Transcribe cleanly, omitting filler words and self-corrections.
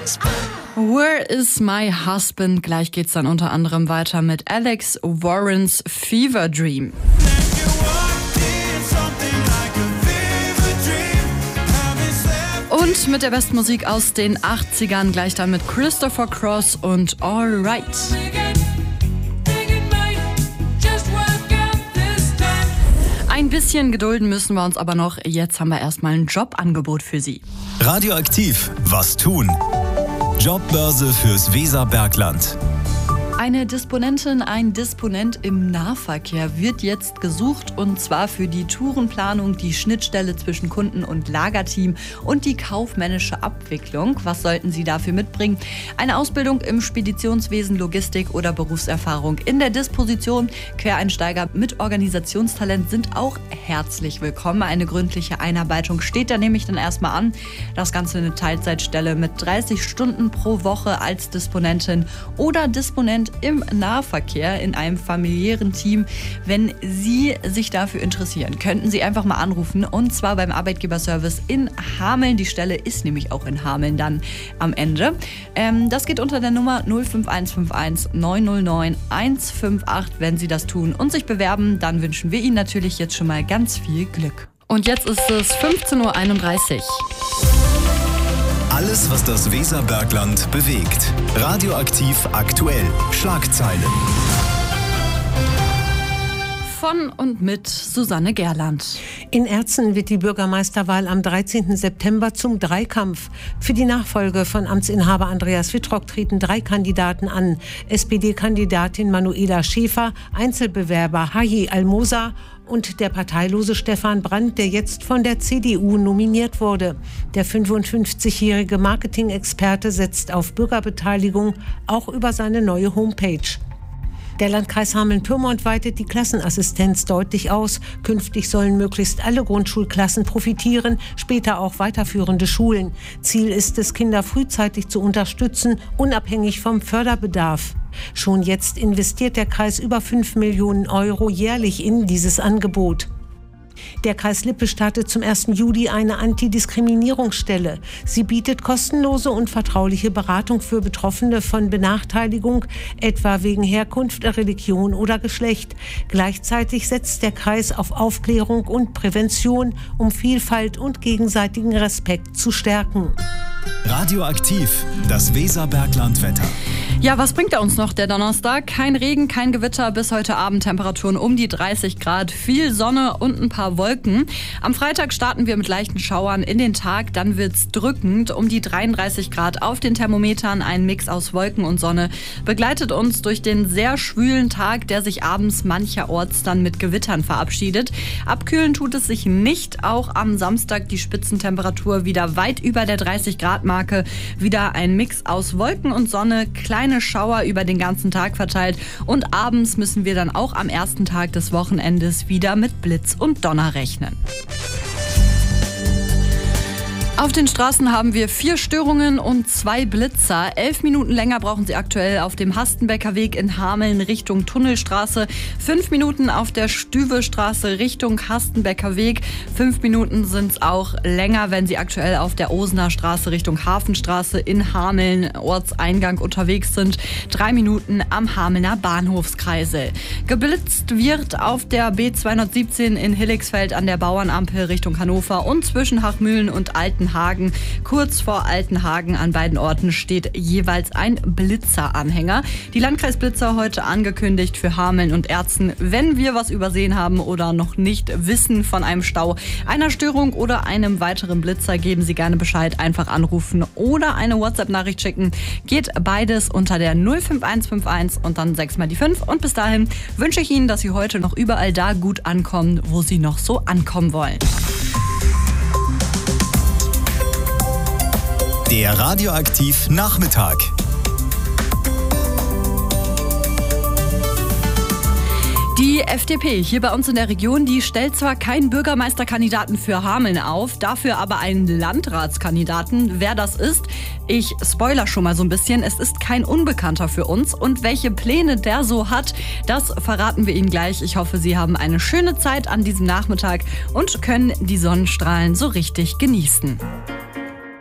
Where is my husband? Gleich geht's dann unter anderem weiter mit Alex Warrens Fever Dream. Und mit der besten Musik aus den 80ern gleich dann mit Christopher Cross und All Right. Ein bisschen gedulden müssen wir uns aber noch. Jetzt haben wir erstmal ein Jobangebot für Sie. Radioaktiv, was tun? Jobbörse fürs Weserbergland. Eine Disponentin, ein Disponent im Nahverkehr wird jetzt gesucht, und zwar für die Tourenplanung, die Schnittstelle zwischen Kunden- und Lagerteam und die kaufmännische Abwicklung. Was sollten Sie dafür mitbringen? Eine Ausbildung im Speditionswesen, Logistik oder Berufserfahrung in der Disposition. Quereinsteiger mit Organisationstalent sind auch herzlich willkommen. Eine gründliche Einarbeitung steht da nämlich dann erstmal an. Das Ganze eine Teilzeitstelle mit 30 Stunden pro Woche als Disponentin oder Disponent im Nahverkehr in einem familiären Team. Wenn Sie sich dafür interessieren, könnten Sie einfach mal anrufen, und zwar beim Arbeitgeberservice in Hameln. Die Stelle ist nämlich auch in Hameln dann am Ende. Das geht unter der Nummer 05151 909 158. Wenn Sie das tun und sich bewerben, dann wünschen wir Ihnen natürlich jetzt schon mal ganz viel Glück. Und jetzt ist es 15:31 Uhr. Alles, was das Weserbergland bewegt. Radioaktiv aktuell. Schlagzeilen. Von und mit Susanne Gerland. In Erzen wird die Bürgermeisterwahl am 13. September zum Dreikampf. Für die Nachfolge von Amtsinhaber Andreas Wittrock treten 3 Kandidaten an. SPD-Kandidatin Manuela Schäfer, Einzelbewerber Haji Almosa und der parteilose Stefan Brandt, der jetzt von der CDU nominiert wurde. Der 55-jährige Marketing-Experte setzt auf Bürgerbeteiligung, auch über seine neue Homepage. Der Landkreis Hameln-Pyrmont weitet die Klassenassistenz deutlich aus. Künftig sollen möglichst alle Grundschulklassen profitieren, später auch weiterführende Schulen. Ziel ist es, Kinder frühzeitig zu unterstützen, unabhängig vom Förderbedarf. Schon jetzt investiert der Kreis über 5 Millionen Euro jährlich in dieses Angebot. Der Kreis Lippe startet zum 1. Juli eine Antidiskriminierungsstelle. Sie bietet kostenlose und vertrauliche Beratung für Betroffene von Benachteiligung, etwa wegen Herkunft, Religion oder Geschlecht. Gleichzeitig setzt der Kreis auf Aufklärung und Prävention, um Vielfalt und gegenseitigen Respekt zu stärken. Radioaktiv, das Weserbergland-Wetter. Ja, was bringt er uns noch, der Donnerstag? Kein Regen, kein Gewitter, bis heute Abend Temperaturen um die 30 Grad, viel Sonne und ein paar Wolken. Am Freitag starten wir mit leichten Schauern in den Tag, dann wird's drückend, um die 33 Grad auf den Thermometern. Ein Mix aus Wolken und Sonne begleitet uns durch den sehr schwülen Tag, der sich abends mancherorts dann mit Gewittern verabschiedet. Abkühlen tut es sich nicht, auch am Samstag die Spitzentemperatur wieder weit über der 30 Grad Marke. Wieder ein Mix aus Wolken und Sonne, kleine Schauer über den ganzen Tag verteilt, und abends müssen wir dann auch am ersten Tag des Wochenendes wieder mit Blitz und Donner rechnen. Auf den Straßen haben wir 4 Störungen und 2 Blitzer. 11 Minuten länger brauchen Sie aktuell auf dem Hastenbecker Weg in Hameln Richtung Tunnelstraße. 5 Minuten auf der Stüwestraße Richtung Hastenbecker Weg. 5 Minuten sind es auch länger, wenn Sie aktuell auf der Osener Straße Richtung Hafenstraße in Hameln Ortseingang unterwegs sind. 3 Minuten am Hamelner Bahnhofskreisel. Geblitzt wird auf der B217 in Hilligsfeld an der Bauernampel Richtung Hannover und zwischen Hachmühlen und Altenhagen. Kurz vor Altenhagen an beiden Orten steht jeweils ein Blitzeranhänger. Die Landkreisblitzer heute angekündigt für Hameln und Erzen. Wenn wir was übersehen haben oder noch nicht wissen von einem Stau, einer Störung oder einem weiteren Blitzer, geben Sie gerne Bescheid. Einfach anrufen oder eine WhatsApp-Nachricht schicken. Geht beides unter der 05151 und dann 6 mal die 5. Und bis dahin wünsche ich Ihnen, dass Sie heute noch überall da gut ankommen, wo Sie noch so ankommen wollen. Der Radioaktiv Nachmittag. Die FDP hier bei uns in der Region, die stellt zwar keinen Bürgermeisterkandidaten für Hameln auf, dafür aber einen Landratskandidaten. Wer das ist, ich spoiler schon mal so ein bisschen, es ist kein Unbekannter für uns. Und welche Pläne der so hat, das verraten wir Ihnen gleich. Ich hoffe, Sie haben eine schöne Zeit an diesem Nachmittag und können die Sonnenstrahlen so richtig genießen.